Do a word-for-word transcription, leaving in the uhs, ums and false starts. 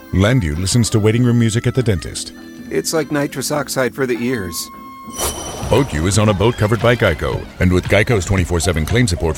Landu listens to waiting room music at the dentist. It's like nitrous oxide for the ears. BoatU is on a boat covered by Geico. And with Geico's twenty-four seven claim support